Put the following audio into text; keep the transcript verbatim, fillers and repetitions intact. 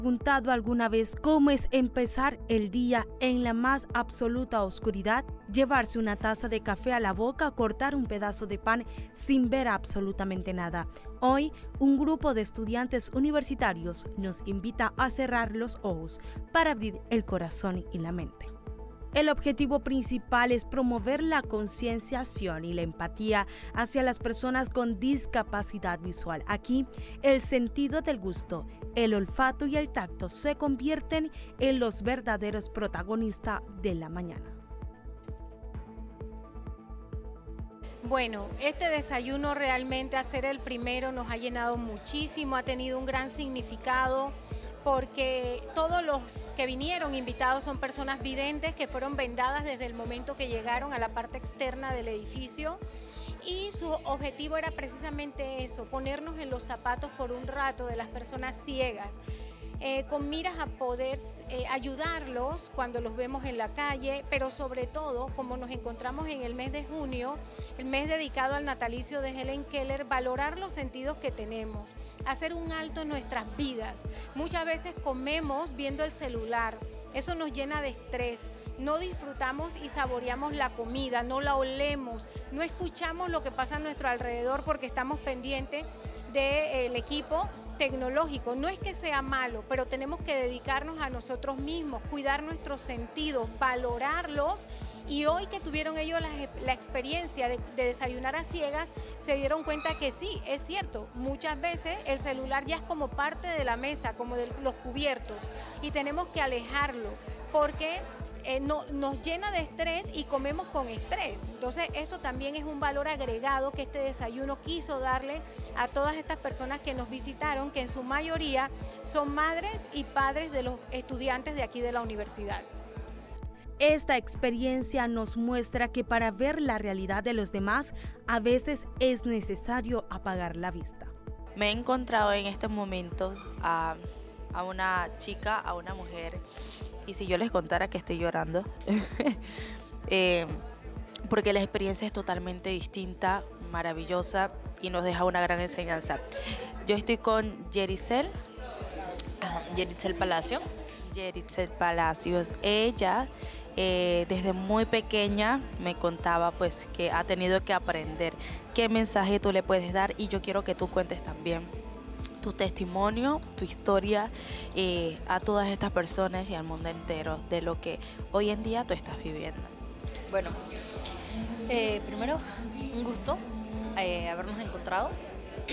¿Preguntado alguna vez cómo es empezar el día en la más absoluta oscuridad? Llevarse una taza de café a la boca, cortar un pedazo de pan sin ver absolutamente nada. Hoy, un grupo de estudiantes universitarios nos invita a cerrar los ojos para abrir el corazón y la mente. El objetivo principal es promover la concienciación y la empatía hacia las personas con discapacidad visual. Aquí, el sentido del gusto, el olfato y el tacto se convierten en los verdaderos protagonistas de la mañana. Bueno, este desayuno realmente, a ser el primero, nos ha llenado muchísimo, ha tenido un gran significado, porque todos los que vinieron invitados son personas videntes que fueron vendadas desde el momento que llegaron a la parte externa del edificio, y su objetivo era precisamente eso, ponernos en los zapatos por un rato de las personas ciegas, eh, con miras a poder eh, ayudarlos cuando los vemos en la calle, pero sobre todo, como nos encontramos en el mes de junio, el mes dedicado al natalicio de Helen Keller, valorar los sentidos que tenemos, hacer un alto en nuestras vidas. Muchas veces comemos viendo el celular, eso nos llena de estrés, no disfrutamos y saboreamos la comida, no la olemos, no escuchamos lo que pasa a nuestro alrededor porque estamos pendientes del equipo tecnológico. No es que sea malo, pero tenemos que dedicarnos a nosotros mismos, cuidar nuestros sentidos, valorarlos. Y hoy que tuvieron ellos la, la experiencia de, de desayunar a ciegas, se dieron cuenta que sí, es cierto, muchas veces el celular ya es como parte de la mesa, como de los cubiertos, y tenemos que alejarlo porque eh, no, nos llena de estrés y comemos con estrés. Entonces eso también es un valor agregado que este desayuno quiso darle a todas estas personas que nos visitaron, que en su mayoría son madres y padres de los estudiantes de aquí de la universidad. Esta experiencia nos muestra que para ver la realidad de los demás, a veces es necesario apagar la vista. Me he encontrado en este momento a, a una chica, a una mujer, y si yo les contara que estoy llorando, eh, porque la experiencia es totalmente distinta, maravillosa, y nos deja una gran enseñanza. Yo estoy con Yeritzel, Yeritzel Palacio. Yeritzel Palacios. Ella eh, desde muy pequeña me contaba pues que ha tenido que aprender. ¿Qué mensaje tú le puedes dar? Y yo quiero que tú cuentes también tu testimonio, tu historia eh, a todas estas personas y al mundo entero de lo que hoy en día tú estás viviendo. Bueno, eh, primero un gusto eh, habernos encontrado.